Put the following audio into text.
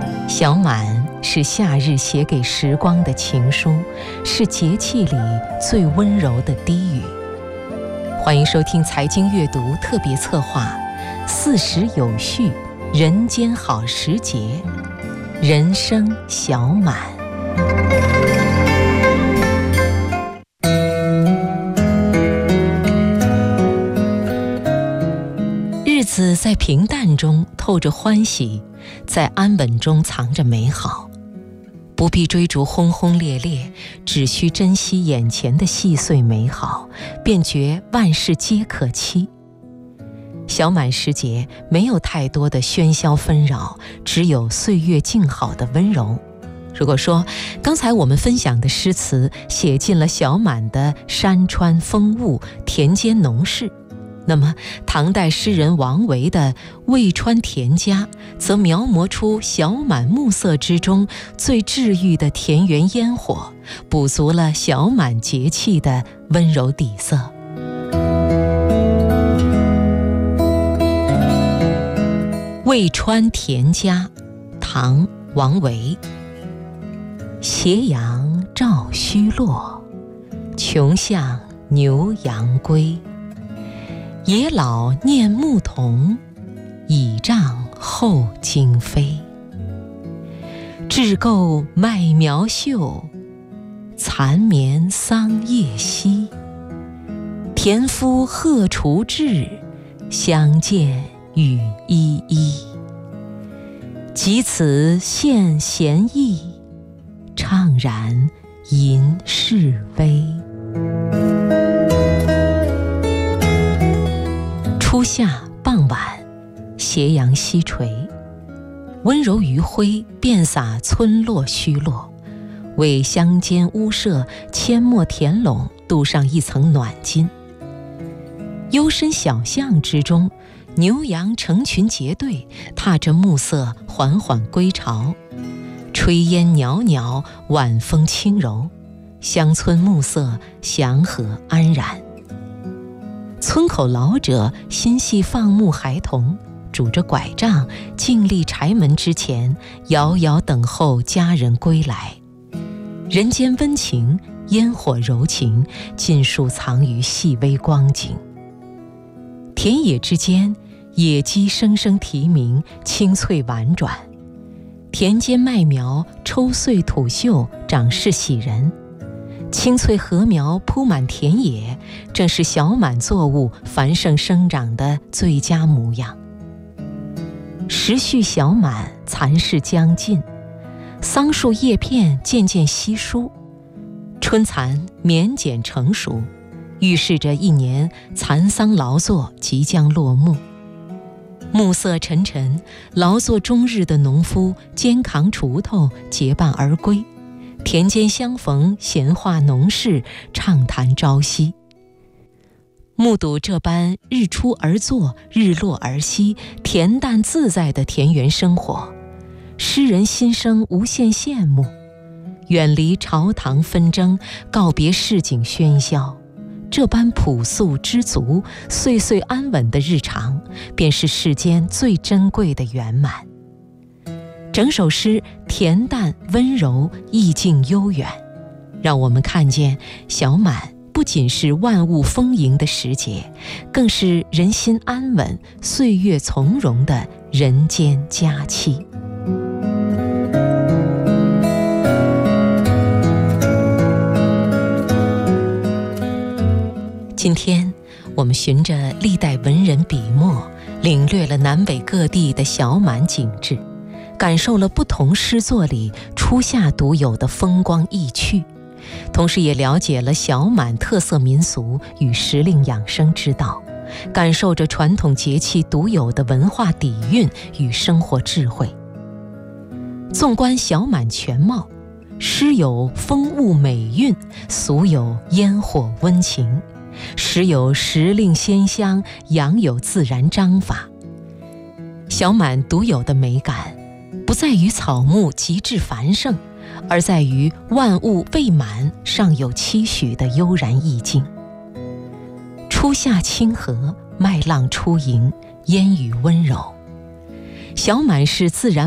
小满是夏日写给时光的情书，是节气里最温柔的低语。欢迎收听财经阅读特别策划40有序人间好时节，人生小满。日子在平淡中透着欢喜，在安稳中藏着美好。不必追逐轰轰烈烈，只需珍惜眼前的细碎美好，便觉万事皆可期。小满时节没有太多的喧嚣纷扰，只有岁月静好的温柔。如果说刚才我们分享的诗词写尽了小满的山川风物、田间农事，那么唐代诗人王维的《渭川田家》则描摹出小满暮色之中最治愈的田园烟火，补足了小满节气的温柔底色。《渭川田家》唐·王维。斜阳照虚落，穷巷牛羊归。野老念牧童，倚杖后惊飞。雉构麦苗秀，蚕眠桑叶稀。田夫荷锄至，相见雨依依。及此献闲意，怅然吟示微。初夏傍晚，斜阳西垂，温柔余晖遍洒村落虚落，为乡间屋舍阡陌田垄镀上一层暖金。幽深小巷之中，牛羊成群结队，踏着暮色缓缓归巢。炊烟袅袅，晚风轻柔，乡村暮色祥和安然。村口老者心系放牧孩童，拄着拐杖静立柴门之前，遥遥等候家人归来。人间温情，烟火柔情，尽数藏于细微光景。田野之间，野鸡声声啼鸣，清脆婉转。田间麦苗抽穗吐秀，长势喜人。青翠禾苗铺满田野，正是小满作物繁盛生长的最佳模样。时序小满，蚕事将尽，桑树叶片渐渐稀疏，春蚕绵茧成熟，预示着一年蚕桑劳作即将落幕。暮色沉沉，劳作终日的农夫肩扛锄头结伴而归，田间相逢，闲话农事，畅谈朝夕。目睹这般日出而作，日落而息，恬淡自在的田园生活，诗人心生无限羡慕。远离朝堂纷争，告别市井喧嚣，这般朴素知足、岁岁安稳的日常，便是世间最珍贵的圆满。整首诗恬淡温柔，意境悠远，让我们看见小满不仅是万物丰盈的时节，更是人心安稳、岁月从容的人间佳期。今天我们循着历代文人笔墨，领略了南北各地的小满景致，感受了不同诗作里初夏独有的风光意趣，同时也了解了小满特色民俗与时令养生之道，感受着传统节气独有的文化底蕴与生活智慧。纵观小满全貌，诗有风物美韵，俗有烟火温情，时有时令鲜香，阳有自然章法。小满独有的美感，不在于草木极致繁盛，而在于万物未满尚有期许的悠然意境。初夏清和，麦浪初盈，烟雨温柔。小满是自然